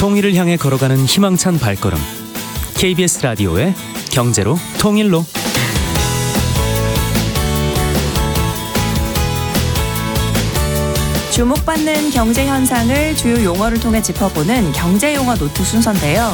통일을 향해 걸어가는 희망찬 발걸음. KBS 라디오의 경제로 통일로. 주목받는 경제 현상을 주요 용어를 통해 짚어보는 경제용어 노트 순서인데요.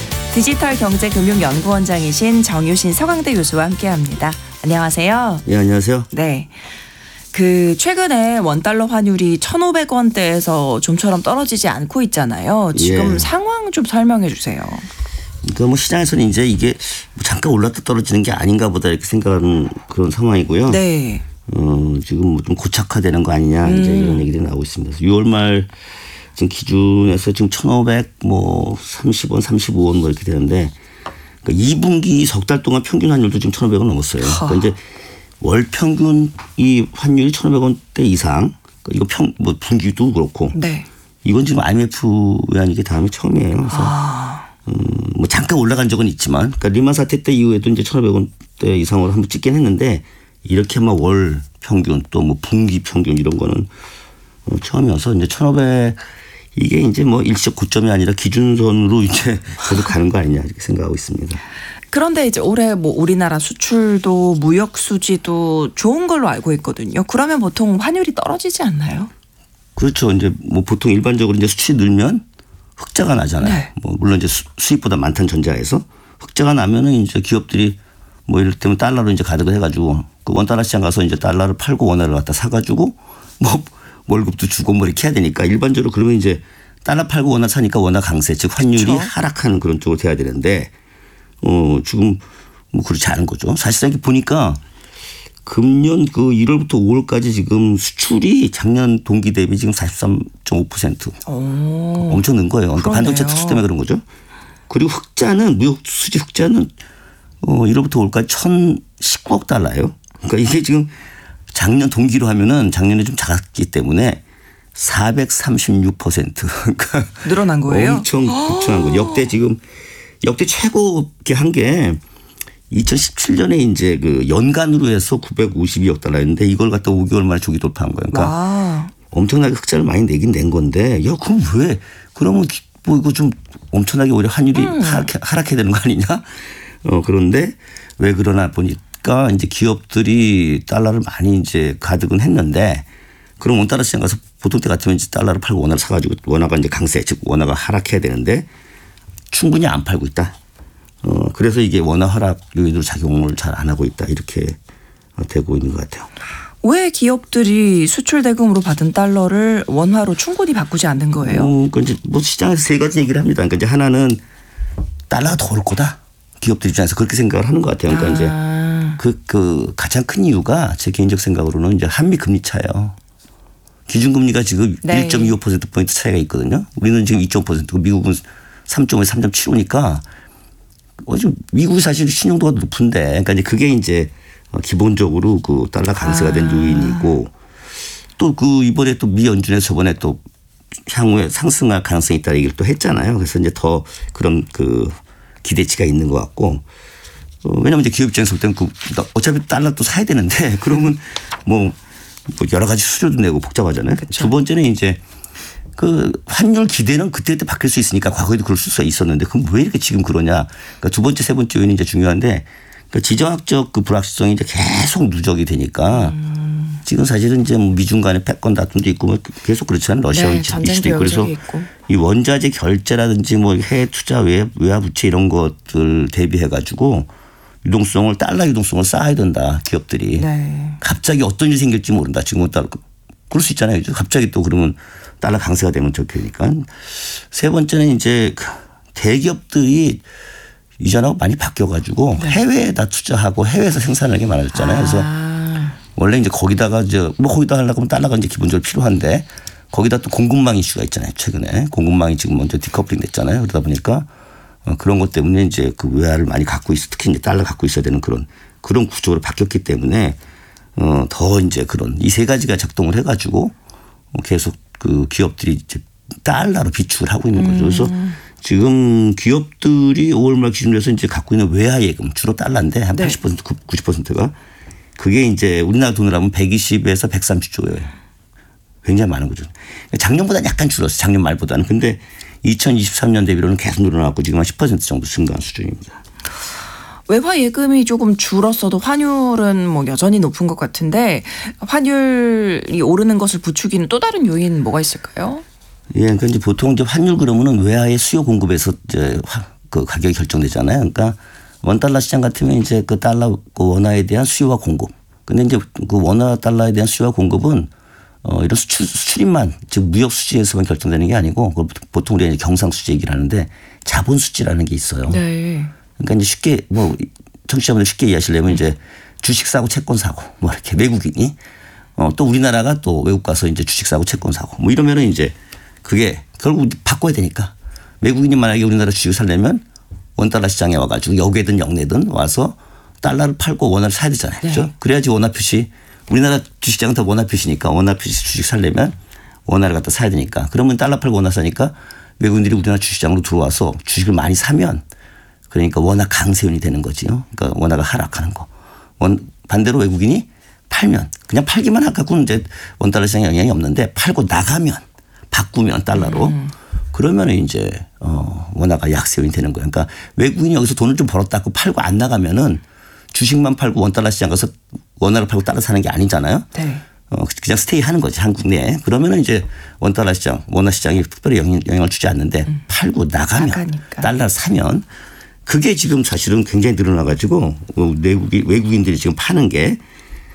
디지털경제금융연구원장이신 정유신 서강대 교수와 함께합니다. 안녕하세요. 네, 안녕하세요. 네. 최근에 원달러 환율이 1,500원대에서 좀처럼 떨어지지 않고 있잖아요. 지금 예. 상황 좀 설명해 주세요. 그러니까 시장에서는 이제 이게 잠깐 올랐다 떨어지는 게 아닌가 보다 이렇게 생각하는 그런 상황이고요. 네. 지금 좀 고착화되는 거 아니냐 이제 이런 얘기들이 나오고 있습니다. 6월 말 지금 기준에서 지금 1,530원, 35원 이렇게 되는데 그러니까 2분기 석 달 동안 평균 환율도 지금 1,500원 넘었어요. 그러니까 이제 월 평균 이 환율이 1,500원대 이상. 이거 분기도 그렇고. 네. 이건 지금 IMF 외환 이게 다음에 처음이에요. 그래서 잠깐 올라간 적은 있지만, 그러니까 리만 사태 때 이후에도 이제 1,500원대 이상으로 한번 찍긴 했는데 이렇게 월 평균 또 분기 평균 이런 거는 처음이어서 이제 1,500 이게 이제 일시적 고점이 아니라 기준선으로 이제 계속 가는 거 아니냐 이렇게 생각하고 있습니다. 그런데 이제 올해 우리나라 수출도 무역 수지도 좋은 걸로 알고 있거든요. 그러면 보통 환율이 떨어지지 않나요? 그렇죠. 이제 보통 일반적으로 이제 수출이 늘면 흑자가 나잖아요. 네. 물론 이제 수입보다 많다는 전제하에서 흑자가 나면은 이제 기업들이 이를테면 달러로 이제 가득을 해가지고 그 원달러 시장 가서 이제 달러를 팔고 원화를 갖다 사가지고 월급도 주고 이렇게 해야 되니까 일반적으로 그러면 이제 달러 팔고 원화 사니까 원화 강세 즉 환율이 그렇죠. 하락하는 그런 쪽으로 돼야 되는데 지금 그렇지 않은 거죠. 사실상 이렇게 보니까 금년 1월부터 5월까지 지금 수출이 작년 동기 대비 지금 43.5% 엄청 는 거예요. 그러니까 반도체 특수 때문에 그런 거죠. 그리고 무역 수지 흑자는 1월부터 5월까지 1,019억 달러예요. 그러니까 이게 지금 작년 동기로 하면은 작년에 좀 작았기 때문에 436% 그러니까 늘어난 거예요? 엄청 급증한 거예요. 역대 최고 한 게 2017년에 이제 연간으로 해서 952억 달러였는데 이걸 갖다 5개월 만에 조기 돌파한 거예요. 그러니까 와. 엄청나게 흑자를 많이 내긴 낸 건데 그럼 왜 그러면 이거 좀 엄청나게 오히려 환율이 하락해야 되는 거 아니냐? 그런데 왜 그러나 보니까 이제 기업들이 달러를 많이 이제 가득은 했는데 그럼 원달러 시장 가서 보통 때 같으면 이제 달러를 팔고 원화를 사가지고 원화가 이제 강세 즉 원화가 하락해야 되는데 충분히 안 팔고 있다. 그래서 이게 원화 하락 요인으로 작용을 잘 안 하고 있다. 이렇게 되고 있는 것 같아요. 왜 기업들이 수출 대금으로 받은 달러를 원화로 충분히 바꾸지 않는 거예요? 그러니까 이제 시장에서 세 가지 얘기를 합니다. 그러니까 이제 하나는 달러가 더 오를 거다. 기업들 입장에서 그렇게 생각을 하는 것 같아요. 그러니까 이제 가장 큰 이유가 제 개인적 생각으로는 이제 한미 금리 차예요. 기준금리가 지금 네. 1.25%포인트 차이가 있거든요. 우리는 지금 2.5%고 미국은 3.5에서 3.75니까 미국이 사실 신용도가 높은데 그러니까 이제 그게 이제 기본적으로 달러 강세가 된 요인이고 또 이번에 또 미 연준에서 저번에 또 향후에 상승할 가능성이 있다 얘기를 또 했잖아요. 그래서 이제 더 그런 기대치가 있는 것 같고 왜냐하면 이제 기업 입장에서 볼 때는 어차피 달러 또 사야 되는데 그러면 여러 가지 수수료도 내고 복잡하잖아요. 그렇죠. 두 번째는 이제 환율 기대는 그때 바뀔 수 있으니까 과거에도 그럴 수 있었는데 그럼 왜 이렇게 지금 그러냐. 그러니까 두 번째 세 번째 요인이 이제 중요한데 지정학적 불확실성이 이제 계속 누적이 되니까 지금 사실은 이제 미중 간의 패권 다툼도 있고 계속 그렇잖아요. 러시아 이슈도 있고 그래서 이 원자재 결제라든지 해외 투자 외화 부채 이런 것들 대비해 가지고 달러 유동성을 쌓아야 된다 기업들이. 네. 갑자기 어떤 일이 생길지 모른다. 지금은 그럴 수 있잖아요. 갑자기 또 그러면 달러 강세가 되면 좋겠니까. 세 번째는 이제 대기업들이 이전하고 많이 바뀌어가지고 네. 해외에다 투자하고 해외에서 생산하는 게 많아졌잖아요. 그래서 원래 이제 거기다가 거기다 하려고 하면 달러가 이제 기본적으로 필요한데 거기다 또 공급망 이슈가 있잖아요. 최근에 공급망이 지금 먼저 디커플링 됐잖아요. 그러다 보니까 그런 것 때문에 이제 외화를 많이 갖고 특히 이제 달러 갖고 있어야 되는 그런 구조로 바뀌었기 때문에 더 이제 이 세 가지가 작동을 해가지고 계속 기업들이 이제 달러로 비축을 하고 있는 거죠. 그래서 지금 기업들이 5월 말 기준으로 해서 이제 갖고 있는 외화 예금 주로 달러인데 한 80% 90%가 그게 이제 우리나라 돈으로 하면 120에서 130조예요. 굉장히 많은 거죠. 작년보다는 약간 줄었어요. 작년 말보다는. 근데 2023년 대비로는 계속 늘어나고 지금 한 10% 정도 증가한 수준입니다. 외화 예금이 조금 줄었어도 환율은 뭐 여전히 높은 것 같은데 환율이 오르는 것을 부추기는 또 다른 요인 뭐가 있을까요? 예, 그러니까 이제 보통 이제 환율 그러면은 외화의 수요 공급에서 이제 그 가격이 결정되잖아요. 그러니까 원달러 시장 같으면 이제 그 달러 그 원화에 대한 수요와 공급. 근데 이제 그 원화 달러에 대한 수요와 공급은 이런 수출입만 즉 무역 수지에서만 결정되는 게 아니고 보통 우리가 이제 경상 수지 얘기를 하는데 자본 수지라는 게 있어요. 네. 그러니까 이제 쉽게 뭐 청취자분들 쉽게 이해하시려면 이제 주식 사고 채권 사고 뭐 이렇게 외국인이 또 우리나라가 또 외국 가서 이제 주식 사고 채권 사고 뭐 이러면은 이제 그게 결국 바꿔야 되니까 외국인이 만약에 우리나라 주식을 살려면 원달러 시장에 와가지고 역외든 역내든 와서 달러를 팔고 원화를 사야 되잖아요. 그렇죠? 네. 그래야지 원화 표시 우리나라 주식장은 다 원화 표시니까 원화 표시 주식 살려면 원화를 갖다 사야 되니까 그러면 달러 팔고 원화 사니까 외국인들이 우리나라 주식장으로 들어와서 주식을 많이 사면 그러니까 원화 강세운이 되는 거지요. 그러니까 원화가 하락하는 거. 반대로 외국인이 팔면 그냥 팔기만 하고는 이제 원달러 시장에 영향이 없는데 팔고 나가면 바꾸면 달러로 그러면 이제 원화가 약세운이 되는 거예요. 그러니까 외국인이 여기서 돈을 좀 벌었다고 팔고 안 나가면은 주식만 팔고 원달러 시장 가서 원화를 팔고 달러 사는 게 아니잖아요. 네. 그냥 스테이 하는 거지 한국 내에. 그러면은 이제 원달러 시장, 원화 시장이 특별히 영향을 주지 않는데 팔고 나가면 달러 사면 그게 지금 사실은 굉장히 늘어나가지고 외국인들이 지금 파는 게